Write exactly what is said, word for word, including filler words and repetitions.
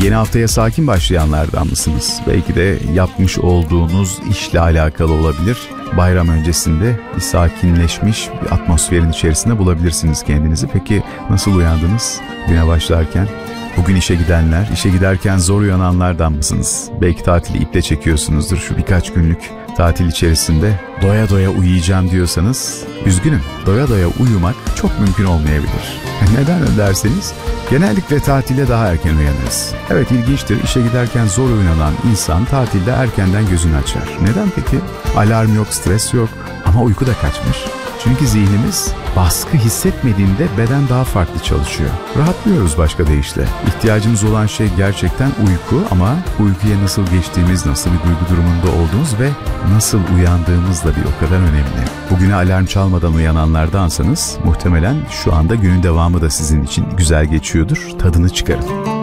Yeni haftaya sakin başlayanlardan mısınız? Belki de yapmış olduğunuz işle alakalı olabilir. Bayram öncesinde bir sakinleşmiş bir atmosferin içerisinde bulabilirsiniz kendinizi. Peki nasıl uyandınız güne başlarken? Bugün işe gidenler, işe giderken zor uyananlardan mısınız? Belki tatili iple çekiyorsunuzdur şu birkaç günlük tatil içerisinde. Doya doya uyuyacağım diyorsanız üzgünüm. Doya doya uyumak çok mümkün olmayabilir. Neden derseniz genellikle tatilde daha erken uyanırız. Evet, ilginçtir. İşe giderken zor uyanan insan tatilde erkenden gözünü açar. Neden peki? Alarm yok, stres yok ama uyku da kaçmış. Çünkü zihnimiz baskı hissetmediğinde beden daha farklı çalışıyor. Rahatlıyoruz başka deyişle. İhtiyacımız olan şey gerçekten uyku ama uykuya nasıl geçtiğimiz, nasıl bir duygu durumunda olduğumuz ve nasıl uyandığımız da bir o kadar önemli. Bugüne alarm çalmadan uyananlardansanız muhtemelen şu anda günün devamı da sizin için güzel geçiyordur. Tadını çıkarın.